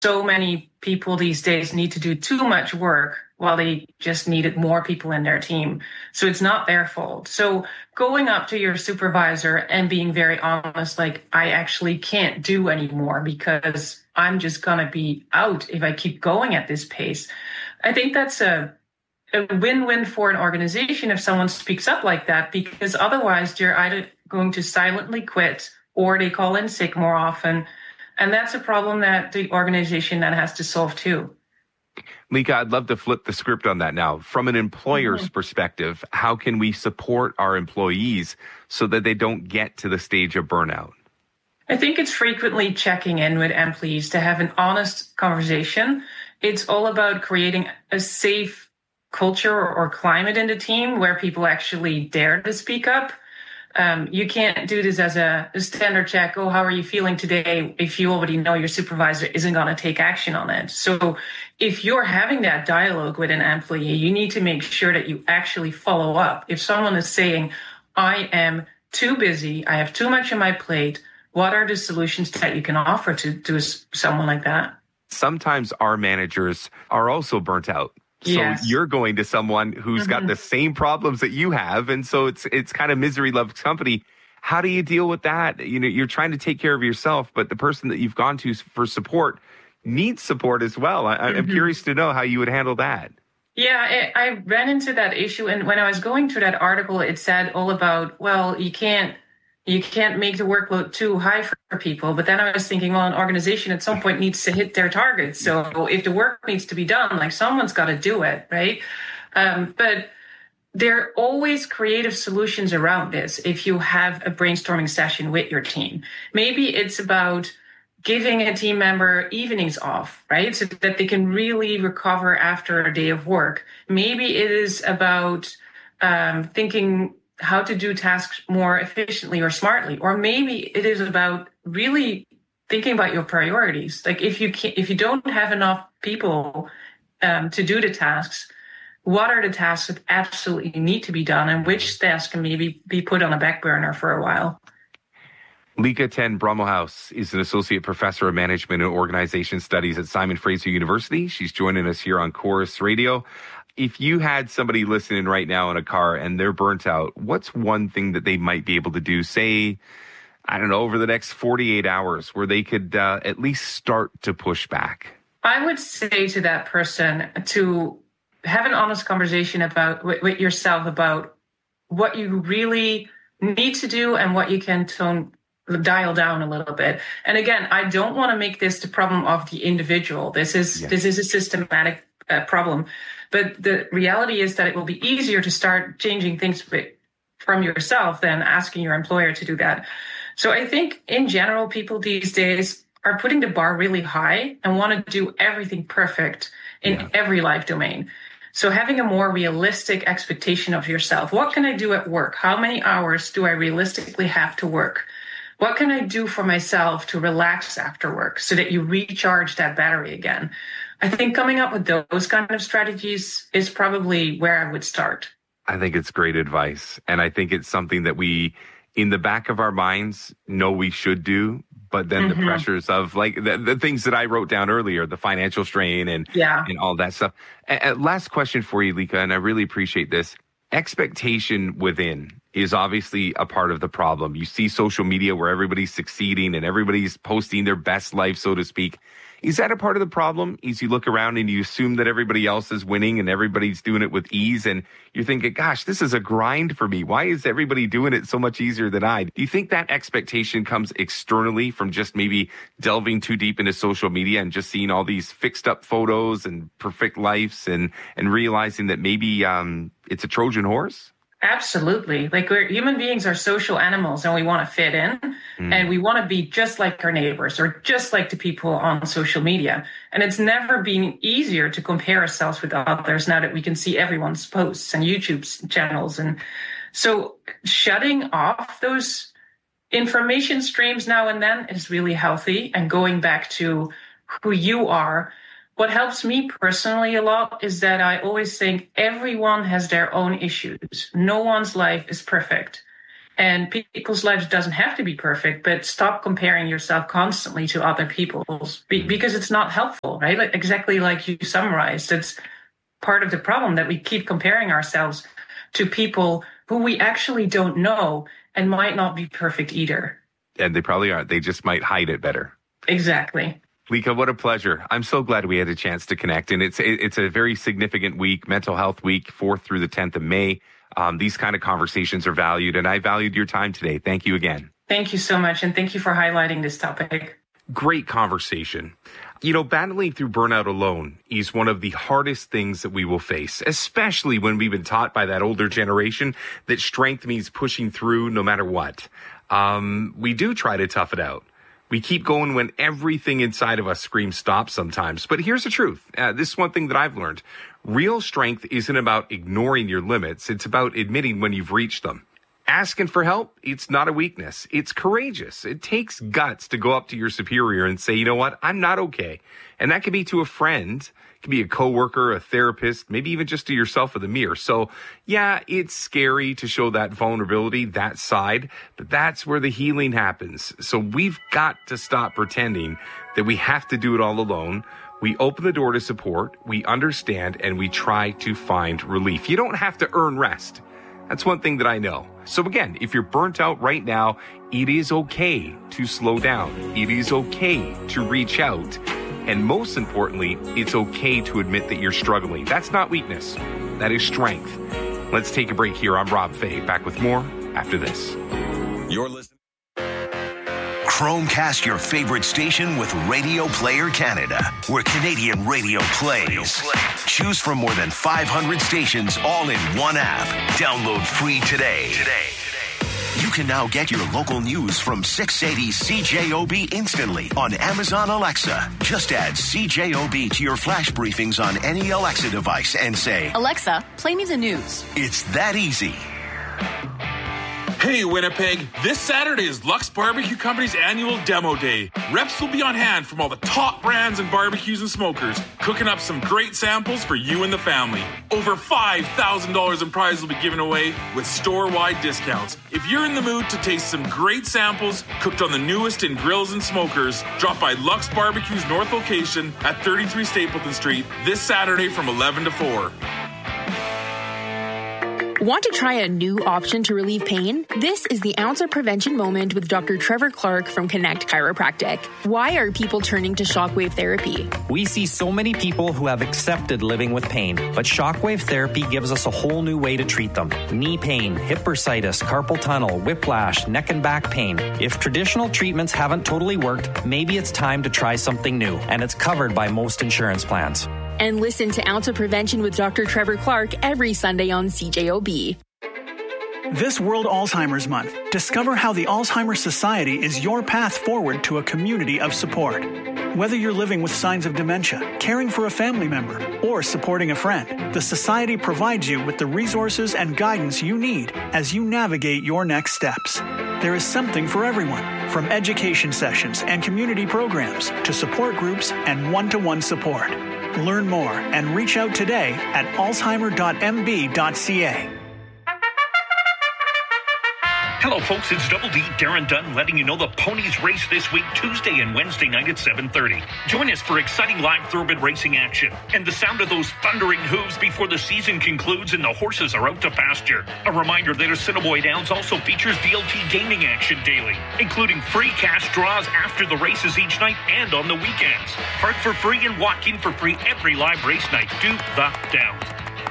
so many people these days need to do too much work while they just needed more people in their team. So it's not their fault. So going up to your supervisor and being very honest, like, I actually can't do anymore because I'm just going to be out if I keep going at this pace. I think that's a win-win for an organization if someone speaks up like that, because otherwise you're either going to silently quit or they call in sick more often. And that's a problem that the organization then has to solve too. Lika, I'd love to flip the script on that now. From an employer's perspective, how can we support our employees so that they don't get to the stage of burnout? I think it's frequently checking in with employees to have an honest conversation. It's all about creating a safe culture or climate in the team where people actually dare to speak up. You can't do this as a standard check. Oh, how are you feeling today? If you already know your supervisor isn't going to take action on it. So if you're having that dialogue with an employee, you need to make sure that you actually follow up. If someone is saying, I am too busy, I have too much on my plate, what are the solutions that you can offer to someone like that? Sometimes our managers are also burnt out. So yes. You're going to someone who's got the same problems that you have. And so it's kind of misery loves company. How do you deal with that? You know, you're trying to take care of yourself, but the person that you've gone to for support needs support as well. I'm curious to know how you would handle that. Yeah, I ran into that issue. And when I was going through that article, it said all about, well, you can't make the workload too high for people. But then I was thinking, well, an organization at some point needs to hit their targets. So if the work needs to be done, like, someone's got to do it, right? But there are always creative solutions around this if you have a brainstorming session with your team. Maybe it's about giving a team member evenings off, right? So that they can really recover after a day of work. Maybe it is about thinking how to do tasks more efficiently or smartly, or maybe it is about really thinking about your priorities. Like, if you don't have enough people to do the tasks, what are the tasks that absolutely need to be done, and which tasks can maybe be put on a back burner for a while? Lika ten Brummelhuis is an associate professor of management and organization studies at Simon Fraser University. She's joining us here on Chorus Radio. If you had somebody listening right now in a car and they're burnt out, what's one thing that they might be able to do, say, I don't know, over the next 48 hours where they could at least start to push back? I would say to that person to have an honest conversation with yourself about what you really need to do and what you can dial down a little bit. And again, I don't want to make this the problem of the individual. This is a systematic problem. But the reality is that it will be easier to start changing things from yourself than asking your employer to do that. So I think in general, people these days are putting the bar really high and want to do everything perfect in every life domain. So having a more realistic expectation of yourself. What can I do at work? How many hours do I realistically have to work? What can I do for myself to relax after work so that you recharge that battery again? I think coming up with those kind of strategies is probably where I would start. I think it's great advice. And I think it's something that we, in the back of our minds, know we should do. But then the pressures of, like, the things that I wrote down earlier, the financial strain and all that stuff. Last question for you, Lika, and I really appreciate this. Expectation within is obviously a part of the problem. You see social media where everybody's succeeding and everybody's posting their best life, so to speak. Is that a part of the problem? Is you look around and you assume that everybody else is winning and everybody's doing it with ease, and you're thinking, gosh, this is a grind for me. Why is everybody doing it so much easier than I? Do you think that expectation comes externally from just maybe delving too deep into social media and just seeing all these fixed up photos and perfect lives and realizing that maybe it's a Trojan horse? Absolutely. Like, human beings are social animals and we want to fit in and we want to be just like our neighbors or just like the people on social media. And it's never been easier to compare ourselves with others now that we can see everyone's posts and YouTube channels. And so shutting off those information streams now and then is really healthy, and going back to who you are. What helps me personally a lot is that I always think everyone has their own issues. No one's life is perfect. And people's lives doesn't have to be perfect, but stop comparing yourself constantly to other people's because it's not helpful, right? Like, exactly like you summarized, it's part of the problem that we keep comparing ourselves to people who we actually don't know and might not be perfect either. And they probably aren't. They just might hide it better. Exactly. Lika, what a pleasure. I'm so glad we had a chance to connect. And it's a very significant week, Mental Health Week, 4th through the 10th of May. These kind of conversations are valued, and I valued your time today. Thank you again. Thank you so much, and thank you for highlighting this topic. Great conversation. You know, battling through burnout alone is one of the hardest things that we will face, especially when we've been taught by that older generation that strength means pushing through no matter what. We do try to tough it out. We keep going when everything inside of us screams stop sometimes. But here's the truth. This is one thing that I've learned. Real strength isn't about ignoring your limits. It's about admitting when you've reached them. Asking for help, it's not a weakness. It's courageous. It takes guts to go up to your superior and say, you know what, I'm not okay. And that could be to a friend, it could be a coworker, a therapist, maybe even just to yourself in the mirror. So yeah, it's scary to show that vulnerability, that side, but that's where the healing happens. So we've got to stop pretending that we have to do it all alone. We open the door to support, we understand, and we try to find relief. You don't have to earn rest. That's one thing that I know. So again, if you're burnt out right now, it is okay to slow down. It is okay to reach out. And most importantly, it's okay to admit that you're struggling. That's not weakness. That is strength. Let's take a break here. I'm Rob Fay. Back with more after this. You're listening. Chromecast your favorite station with Radio Player Canada, where Canadian radio plays. Choose from more than 500 stations all in one app. Download free today. You can now get your local news from 680 CJOB instantly on Amazon Alexa. Just add CJOB to your flash briefings on any Alexa device and say, Alexa, play me the news. It's that easy. Hey, Winnipeg, this Saturday is Lux Barbecue Company's annual demo day. Reps will be on hand from all the top brands and barbecues and smokers, cooking up some great samples for you and the family. Over $5,000 in prizes will be given away with store-wide discounts. If you're in the mood to taste some great samples cooked on the newest in grills and smokers, drop by Lux Barbecue's North location at 33 Stapleton Street this Saturday from 11 to 4. Want to try a new option to relieve pain? This is the Ounce of Prevention Moment with Dr. Trevor Clark from Connect Chiropractic. Why are people turning to shockwave therapy? We see so many people who have accepted living with pain, but shockwave therapy gives us a whole new way to treat them. Knee pain, hip bursitis, carpal tunnel, whiplash, neck and back pain. If traditional treatments haven't totally worked, maybe it's time to try something new, and it's covered by most insurance plans. And listen to Ounce of Prevention with Dr. Trevor Clark every Sunday on CJOB. This World Alzheimer's Month, discover how the Alzheimer's Society is your path forward to a community of support. Whether you're living with signs of dementia, caring for a family member, or supporting a friend, the Society provides you with the resources and guidance you need as you navigate your next steps. There is something for everyone, from education sessions and community programs to support groups and one-to-one support. Learn more and reach out today at alzheimer.mb.ca. Hello, folks. It's Double D, Darren Dunn, letting you know the ponies race this week, Tuesday and Wednesday night at 7:30. Join us for exciting live thoroughbred racing action and the sound of those thundering hooves before the season concludes and the horses are out to pasture. A reminder that Assiniboia Downs also features VLT gaming action daily, including free cash draws after the races each night and on the weekends. Park for free and walk in for free every live race night. Do the Downs.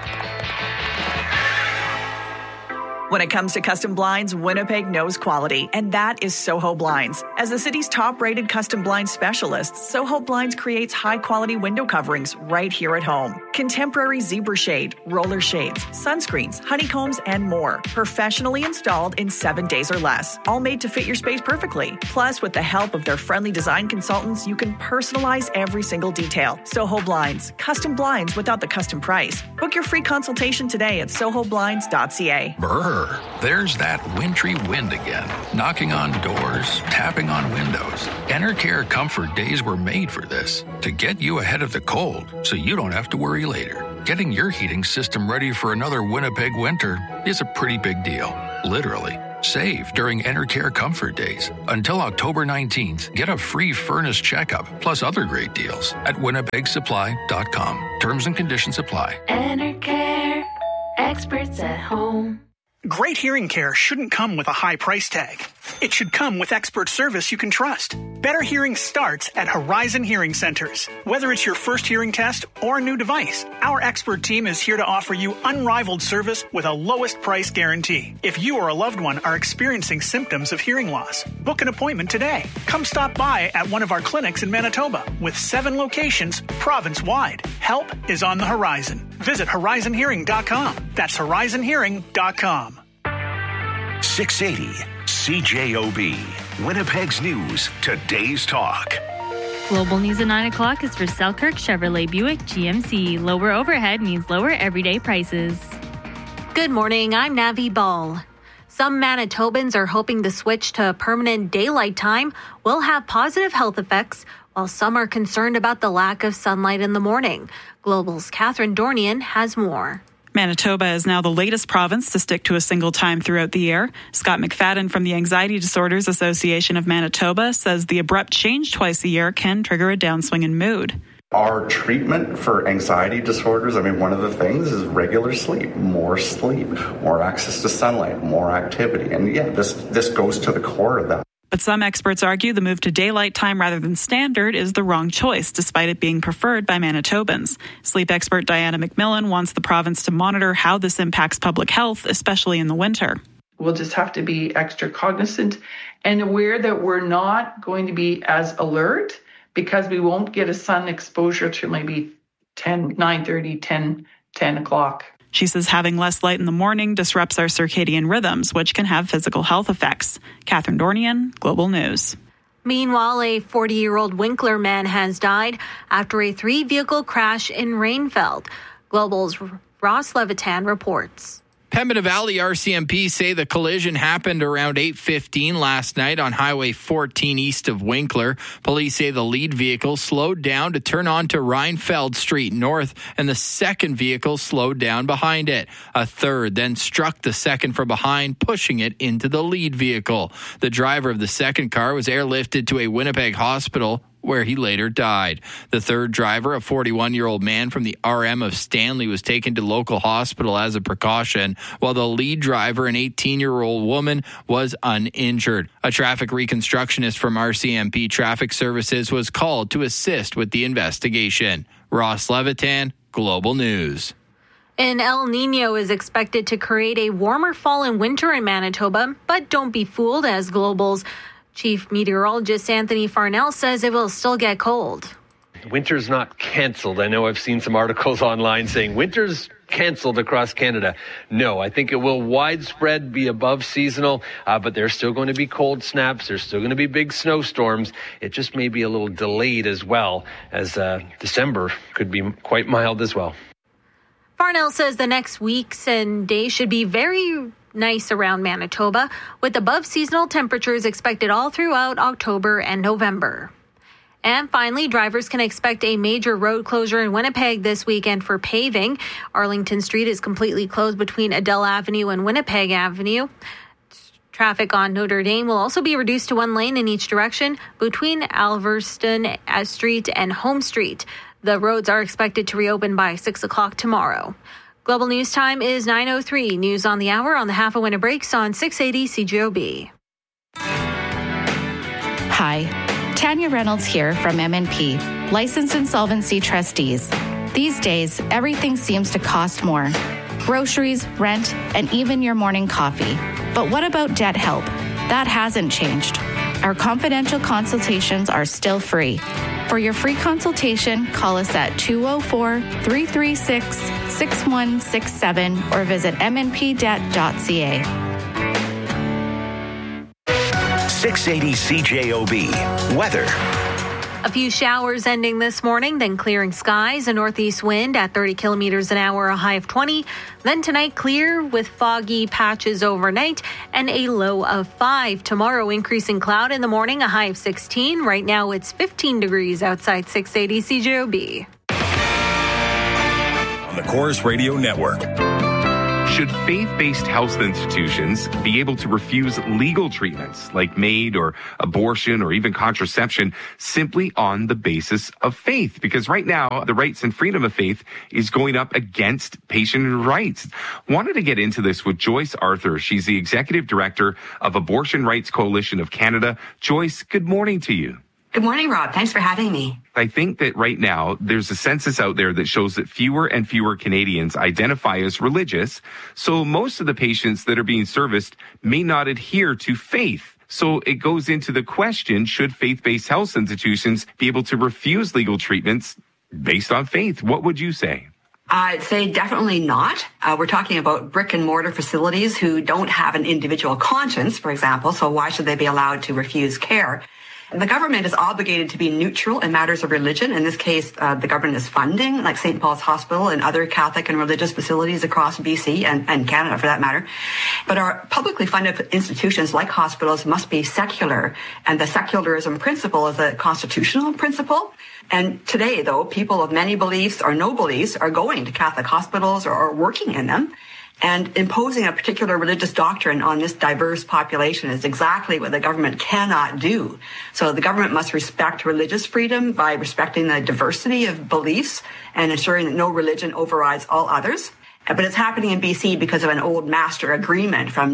When it comes to custom blinds, Winnipeg knows quality, and that is Soho Blinds. As the city's top-rated custom blind specialist, Soho Blinds creates high-quality window coverings right here at home. Contemporary zebra shade, roller shades, sunscreens, honeycombs, and more. Professionally installed in 7 days or less. All made to fit your space perfectly. Plus, with the help of their friendly design consultants, you can personalize every single detail. Soho Blinds. Custom blinds without the custom price. Book your free consultation today at sohoblinds.ca. Brr, there's that wintry wind again. Knocking on doors, tapping on windows. Enercare Comfort Days were made for this, to get you ahead of the cold so you don't have to worry later. Getting your heating system ready for another Winnipeg winter is a pretty big deal, literally. Save during Enercare Comfort Days. Until October 19th, get a free furnace checkup plus other great deals at winnipegsupply.com. Terms and conditions apply. Enercare, experts at home. Great hearing care shouldn't come with a high price tag. It should come with expert service you can trust. Better hearing starts at Horizon Hearing Centers. Whether it's your first hearing test or a new device, our expert team is here to offer you unrivaled service with a lowest price guarantee. If you or a loved one are experiencing symptoms of hearing loss, book an appointment today. Come stop by at one of our clinics in Manitoba with 7 locations province-wide. Help is on the horizon. Visit horizonhearing.com. That's horizonhearing.com. 680 CJOB, Winnipeg's News, Today's Talk. Global News at 9 o'clock is for Selkirk Chevrolet Buick GMC. Lower overhead means lower everyday prices. Good morning, I'm Navi Ball. Some Manitobans are hoping the switch to permanent daylight time will have positive health effects, while some are concerned about the lack of sunlight in the morning. Global's Catherine Dornian has more. Manitoba is now the latest province to stick to a single time throughout the year. Scott McFadden from the Anxiety Disorders Association of Manitoba says the abrupt change twice a year can trigger a downswing in mood. Our treatment for anxiety disorders, one of the things is regular sleep, more access to sunlight, more activity. And this goes to the core of that. But some experts argue the move to daylight time rather than standard is the wrong choice, despite it being preferred by Manitobans. Sleep expert Diana McMillan wants the province to monitor how this impacts public health, especially in the winter. We'll just have to be extra cognizant and aware that we're not going to be as alert because we won't get a sun exposure till maybe 9:30, 10 o'clock. She says having less light in the morning disrupts our circadian rhythms, which can have physical health effects. Catherine Dornian, Global News. Meanwhile, a 40-year-old Winkler man has died after a 3-vehicle crash in Rainfeld. Global's Ross Levitan reports. Pembina Valley RCMP say the collision happened around 8:15 last night on Highway 14 east of Winkler. Police say the lead vehicle slowed down to turn onto Reinfeld Street North, and the second vehicle slowed down behind it. A third then struck the second from behind, pushing it into the lead vehicle. The driver of the second car was airlifted to a Winnipeg hospital, where he later died. The third driver, a 41-year-old man from the RM of Stanley, was taken to local hospital as a precaution, while the lead driver, an 18-year-old woman, was uninjured. A traffic reconstructionist from RCMP Traffic Services was called to assist with the investigation. Ross Levitan, Global News. An El Nino is expected to create a warmer fall and winter in Manitoba, but don't be fooled, as Global's Chief Meteorologist Anthony Farnell says it will still get cold. Winter's not canceled. I know I've seen some articles online saying winter's canceled across Canada. No, I think it will widespread be above seasonal, but there's still going to be cold snaps. There's still going to be big snowstorms. It just may be a little delayed as well, as December could be quite mild as well. Farnell says the next weeks and days should be very nice around Manitoba, with above seasonal temperatures expected all throughout October and November. And finally, drivers can expect a major road closure in Winnipeg this weekend for paving. Arlington Street is completely closed between Adele Avenue and Winnipeg Avenue. Traffic on Notre Dame will also be reduced to 1 lane in each direction between Alverston Street and Home Street. The roads are expected to reopen by 6 o'clock tomorrow. Global News Time is 9:03. News on the hour on the Half a Winter Breaks on 680 CJOB. Hi, Tanya Reynolds here from MNP, Licensed Insolvency Trustees. These days, everything seems to cost more. Groceries, rent, and even your morning coffee. But what about debt help? That hasn't changed. Our confidential consultations are still free. For your free consultation, call us at 204-336-6167 or visit mnpdebt.ca. 680 CJOB. Weather. A few showers ending this morning, then clearing skies, a northeast wind at 30 kilometers an hour, a high of 20. Then tonight, clear with foggy patches overnight and a low of 5. Tomorrow, increasing cloud in the morning, a high of 16. Right now, it's 15 degrees outside 680 CJOB. On the Corus Radio Network. Should faith-based health institutions be able to refuse legal treatments like MAID or abortion or even contraception simply on the basis of faith? Because right now, the rights and freedom of faith is going up against patient rights. Wanted to get into this with Joyce Arthur. She's the Executive Director of Abortion Rights Coalition of Canada. Joyce, good morning to you. Good morning, Rob. Thanks for having me. I think that right now there's a census out there that shows that fewer and fewer Canadians identify as religious. So most of the patients that are being serviced may not adhere to faith. So it goes into the question, should faith-based health institutions be able to refuse legal treatments based on faith? What would you say? I'd say definitely not. We're talking about brick and mortar facilities who don't have an individual conscience, for example. So why should they be allowed to refuse care? The government is obligated to be neutral in matters of religion. In this case, the government is funding, like St. Paul's Hospital and other Catholic and religious facilities across BC and Canada, for that matter. But our publicly funded institutions, like hospitals, must be secular. And the secularism principle is a constitutional principle. And today, though, people of many beliefs or no beliefs are going to Catholic hospitals or working in them. And imposing a particular religious doctrine on this diverse population is exactly what the government cannot do. So the government must respect religious freedom by respecting the diversity of beliefs and ensuring that no religion overrides all others. But it's happening in BC because of an old master agreement from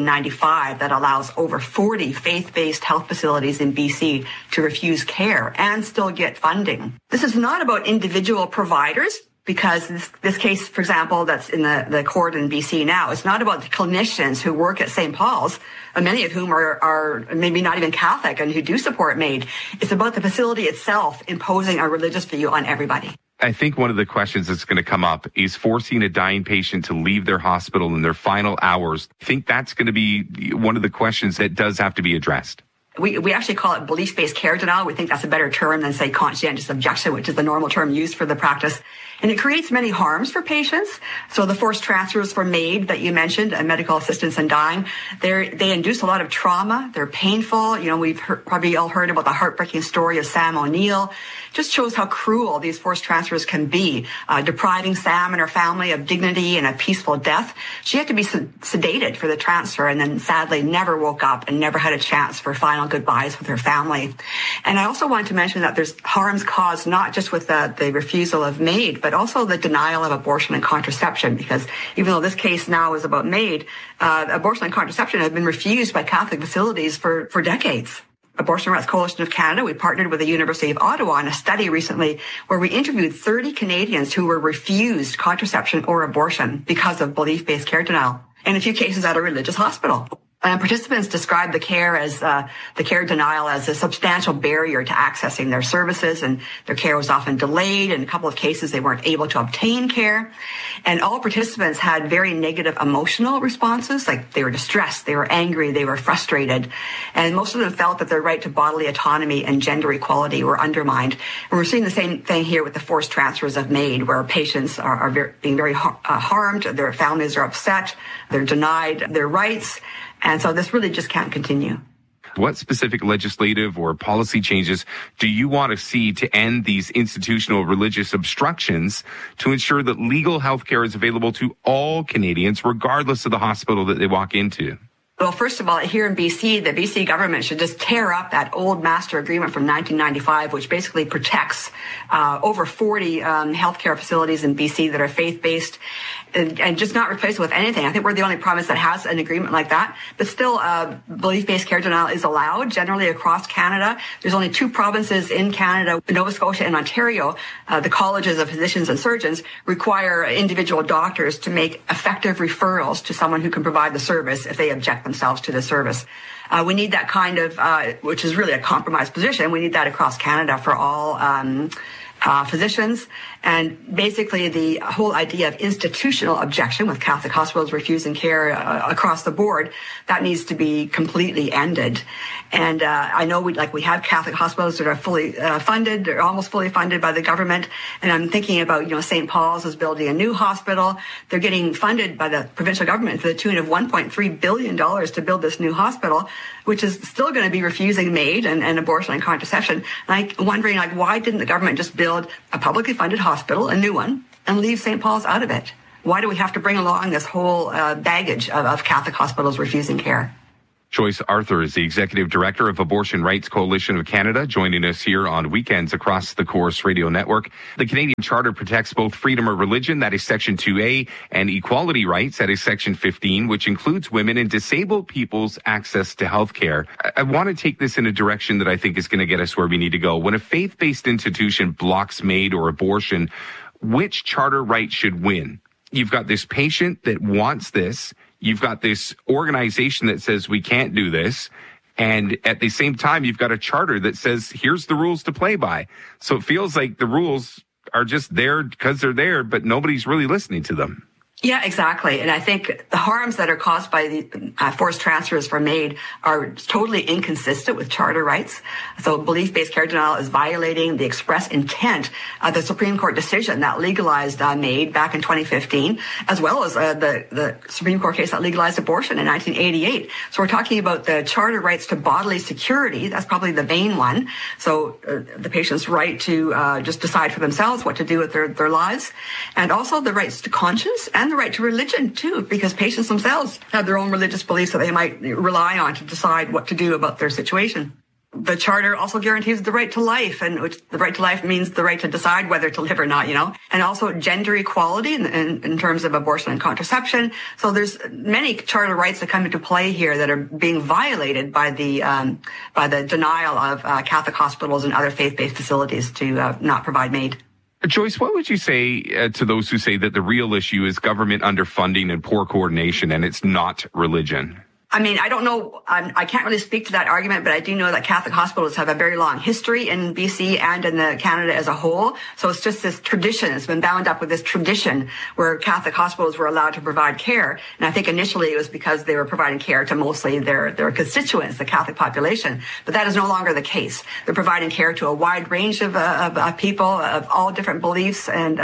1995 that allows over 40 faith-based health facilities in BC to refuse care and still get funding. This is not about individual providers, because this case, for example, that's in the court in BC now, it's not about the clinicians who work at St. Paul's, many of whom are maybe not even Catholic and who do support MAID. It's about the facility itself imposing a religious view on everybody. I think one of the questions that's going to come up is forcing a dying patient to leave their hospital in their final hours. I think that's going to be one of the questions that does have to be addressed. We actually call it belief-based care denial. We think that's a better term than, say, conscientious objection, which is the normal term used for the practice. And it creates many harms for patients. So the forced transfers for MAID that you mentioned, medical assistance in dying, they induce a lot of trauma. They're painful. You know, we've probably all heard about the heartbreaking story of Sam O'Neill. Just shows how cruel these forced transfers can be, depriving Sam and her family of dignity and a peaceful death. She had to be sedated for the transfer and then sadly never woke up and never had a chance for final goodbyes with her family. And I also wanted to mention that there's harms caused not just with the refusal of MAID, but also the denial of abortion and contraception, because even though this case now is about MAID, abortion and contraception have been refused by Catholic facilities for decades. Abortion Rights Coalition of Canada, we partnered with the University of Ottawa on a study recently where we interviewed 30 Canadians who were refused contraception or abortion because of belief-based care denial, in a few cases at a religious hospital. Participants described the care denial as a substantial barrier to accessing their services, and their care was often delayed. In a couple of cases, they weren't able to obtain care. And all participants had very negative emotional responses, like they were distressed, they were angry, they were frustrated. And most of them felt that their right to bodily autonomy and gender equality were undermined. And we're seeing the same thing here with the forced transfers of MAID, where patients are being very harmed, their families are upset, they're denied their rights. And so this really just can't continue. What specific legislative or policy changes do you want to see to end these institutional religious obstructions to ensure that legal health care is available to all Canadians, regardless of the hospital that they walk into? Well, first of all, here in BC, the BC government should just tear up that old master agreement from 1995, which basically protects over 40 healthcare facilities in BC that are faith-based, and just not replace it with anything. I think we're the only province that has an agreement like that. But still, belief-based care denial is allowed generally across Canada. There's only 2 provinces in Canada, Nova Scotia and Ontario. The colleges of physicians and surgeons require individual doctors to make effective referrals to someone who can provide the service if they object themselves to the service. We need that kind of, which is really a compromised position. We need that across Canada for all physicians. And basically the whole idea of institutional objection with Catholic hospitals refusing care across the board, that needs to be completely ended. And I know we have Catholic hospitals that are fully funded, they're almost fully funded by the government. And I'm thinking about, St. Paul's is building a new hospital. They're getting funded by the provincial government to the tune of $1.3 billion to build this new hospital, which is still going to be refusing MAID and abortion and contraception. Like wondering, why didn't the government just build a publicly funded hospital, a new one, and leave St. Paul's out of it? why do we have to bring along this whole baggage of Catholic hospitals refusing care? Joyce Arthur is the Executive Director of Abortion Rights Coalition of Canada, joining us here on weekends across the Corus Radio Network. The Canadian Charter protects both freedom of religion, that is Section 2A, and equality rights, that is Section 15, which includes women and disabled people's access to health care. I want to take this in a direction that I think is going to get us where we need to go. When a faith-based institution blocks MAID or abortion, which charter right should win? You've got this patient that wants this. You've got this organization that says we can't do this. And at the same time, you've got a charter that says, here's the rules to play by. So it feels like the rules are just there because they're there, but nobody's really listening to them. Yeah, exactly. And I think the harms that are caused by the forced transfers for MAID are totally inconsistent with charter rights. So belief-based care denial is violating the express intent of the Supreme Court decision that legalized MAID back in 2015, as well as the Supreme Court case that legalized abortion in 1988. So we're talking about the charter rights to bodily security. That's probably the main one. So the patient's right to just decide for themselves what to do with their lives. And also the rights to conscience and the right to religion, too, because patients themselves have their own religious beliefs that they might rely on to decide what to do about their situation. The charter also guarantees the right to life, and which the right to life means the right to decide whether to live or not, and also gender equality in terms of abortion and contraception. So there's many charter rights that come into play here that are being violated by the denial of Catholic hospitals and other faith-based facilities to not provide MAID. Joyce, what would you say to those who say that the real issue is government underfunding and poor coordination and it's not religion? I mean, I don't know. I can't really speak to that argument, but I do know that Catholic hospitals have a very long history in BC and in Canada as a whole. So it's just this tradition. It's been bound up with this tradition where Catholic hospitals were allowed to provide care. And I think initially it was because they were providing care to mostly their constituents, the Catholic population. But that is no longer the case. They're providing care to a wide range of people of all different beliefs, and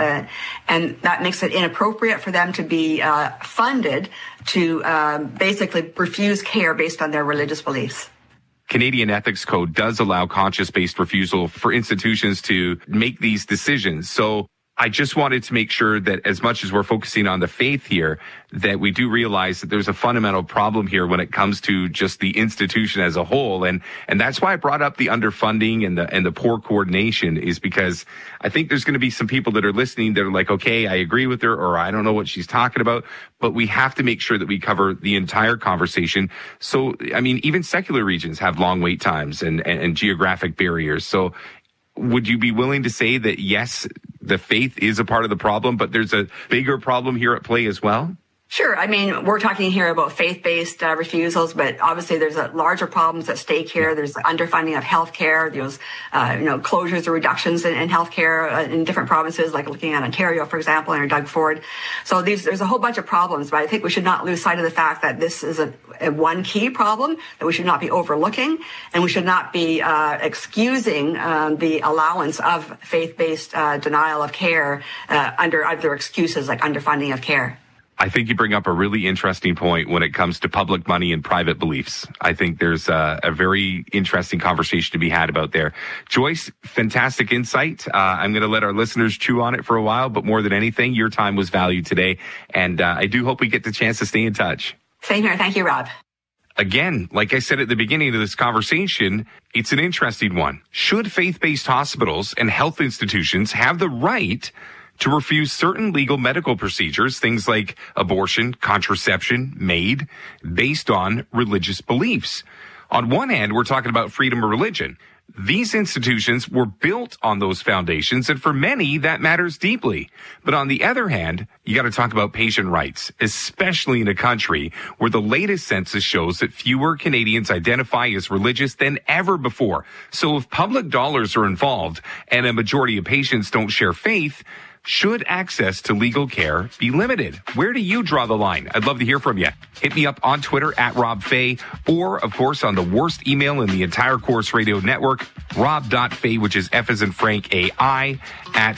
that makes it inappropriate for them to be funded to basically refuse care based on their religious beliefs. Canadian Ethics Code does allow conscience-based refusal for institutions to make these decisions. So I just wanted to make sure that as much as we're focusing on the faith here, that we do realize that there's a fundamental problem here when it comes to just the institution as a whole. And that's why I brought up the underfunding and the poor coordination, is because I think there's going to be some people that are listening that are like, okay, I agree with her, or I don't know what she's talking about, but we have to make sure that we cover the entire conversation. So, I mean, even secular regions have long wait times and geographic barriers. So would you be willing to say that, yes, the faith is a part of the problem, but there's a bigger problem here at play as well? Sure. I mean, we're talking here about faith-based refusals, but obviously there's larger problems at stake here. There's the underfunding of healthcare. There's, closures or reductions in healthcare in different provinces, like looking at Ontario, for example, under Doug Ford. So there's a whole bunch of problems, but I think we should not lose sight of the fact that this is a one key problem that we should not be overlooking, and we should not be excusing the allowance of faith-based denial of care under other excuses like underfunding of care. I think you bring up a really interesting point when it comes to public money and private beliefs. I think there's a very interesting conversation to be had about there. Joyce, fantastic insight. I'm going to let our listeners chew on it for a while, but more than anything, your time was valued today. And I do hope we get the chance to stay in touch. Same here. Thank you, Rob. Again, like I said at the beginning of this conversation, it's an interesting one. Should faith-based hospitals and health institutions have the right to refuse certain legal medical procedures, things like abortion, contraception, MAID, based on religious beliefs? On one hand, we're talking about freedom of religion. These institutions were built on those foundations, and for many, that matters deeply. But on the other hand, you got to talk about patient rights, especially in a country where the latest census shows that fewer Canadians identify as religious than ever before. So if public dollars are involved and a majority of patients don't share faith, should access to legal care be limited? Where do you draw the line? I'd love to hear from you. Hit me up on Twitter at Rob Fay, or, of course, on the worst email in the entire Corus Radio Network, rob.fay, which is F as in Frank, A-I, at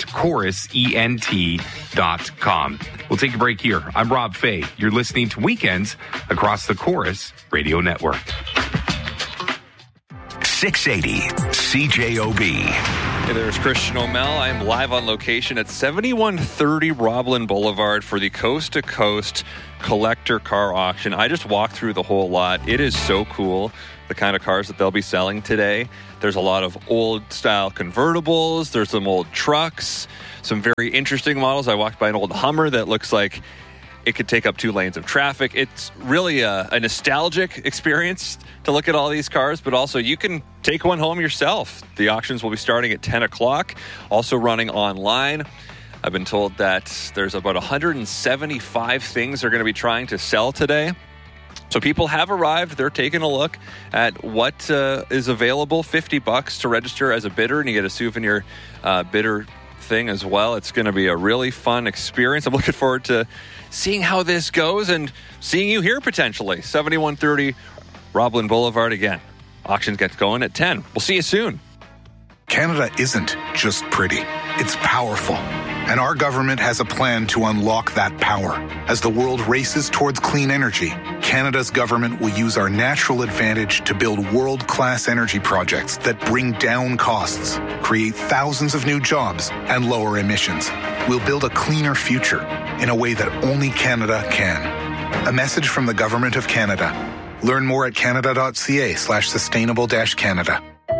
corusent.com. We'll take a break here. I'm Rob Fay. You're listening to Weekends across the Corus Radio Network. 680 CJOB. Hey, there's Christian O'Mell. I'm live on location at 7130 Roblin Boulevard for the Coast to Coast collector car auction. I just walked through the whole lot. It is so cool, the kind of cars that they'll be selling today. There's a lot of old style convertibles. There's some old trucks, some very interesting models. I walked by an old Hummer that looks like it could take up 2 lanes of traffic. It's really a nostalgic experience to look at all these cars, but also you can take one home yourself. The auctions will be starting at 10 o'clock, also running online. I've been told that there's about 175 things they're going to be trying to sell today. So people have arrived. They're taking a look at what is available. $50 to register as a bidder, and you get a souvenir bidder thing as well. It's going to be a really fun experience. I'm looking forward to seeing how this goes and seeing you here potentially. 7130 Roblin Boulevard again. Auction gets going at 10. We'll see you soon. Canada isn't just pretty. It's powerful. And our government has a plan to unlock that power. As the world races towards clean energy, Canada's government will use our natural advantage to build world-class energy projects that bring down costs, create thousands of new jobs, and lower emissions. We'll build a cleaner future in a way that only Canada can. A message from the Government of Canada. Learn more at canada.ca/sustainable-Canada.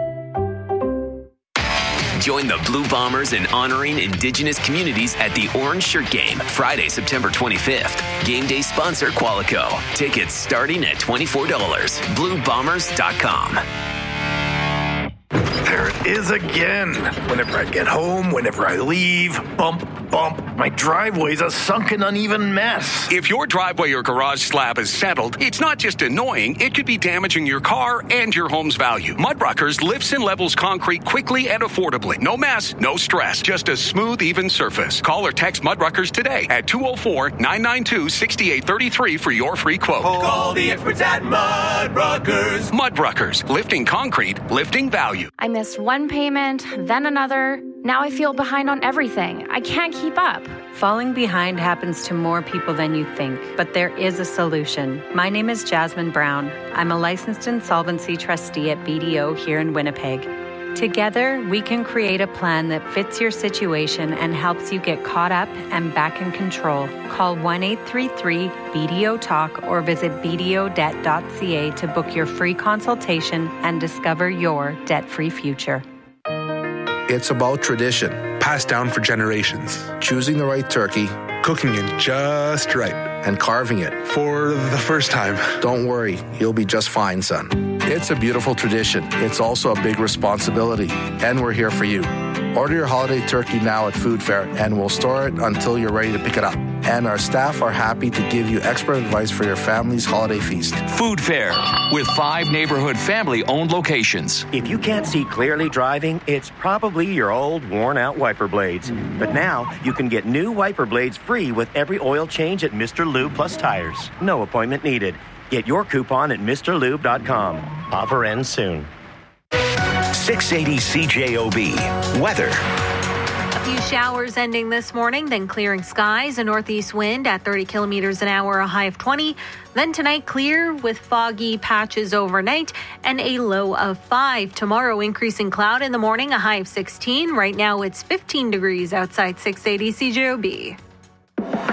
Join the Blue Bombers in honoring Indigenous communities at the Orange Shirt Game, Friday, September 25th. Game day sponsor Qualico. Tickets starting at $24. BlueBombers.com. There it is again. Whenever I get home, whenever I leave, bump, bump. My driveway's a sunken, uneven mess. If your driveway or garage slab is settled, it's not just annoying, it could be damaging your car and your home's value. Mudruckers lifts and levels concrete quickly and affordably. No mess, no stress, just a smooth, even surface. Call or text Mudruckers today at 204-992-6833 for your free quote. Call the experts at Mudruckers. Mudruckers, lifting concrete, lifting value. I missed one payment, then another. Now I feel behind on everything. I can't keep up. Falling behind happens to more people than you think, but there is a solution. My name is Jasmine Brown. I'm a licensed insolvency trustee at BDO here in Winnipeg. Together, we can create a plan that fits your situation and helps you get caught up and back in control. Call 1-833-BDO-TALK or visit bdodebt.ca to book your free consultation and discover your debt-free future. It's about tradition, passed down for generations. Choosing the right turkey, cooking it just right, and carving it for the first time. Don't worry, you'll be just fine, son. It's a beautiful tradition. It's also a big responsibility, and we're here for you. Order your holiday turkey now at Food Fair, and we'll store it until you're ready to pick it up. And our staff are happy to give you expert advice for your family's holiday feast. Food Fair, with 5 neighborhood family-owned locations. If you can't see clearly driving, it's probably your old, worn-out wiper blades. But now, you can get new wiper blades free with every oil change at Mr. Lube Plus Tires. No appointment needed. Get your coupon at MrLube.com. Offer ends soon. 680 CJOB. Weather. A few showers ending this morning, then clearing skies, a northeast wind at 30 kilometers an hour, a high of 20. Then tonight, clear with foggy patches overnight and a low of 5. Tomorrow, increasing cloud in the morning, a high of 16. Right now, it's 15 degrees outside 680 CJOB.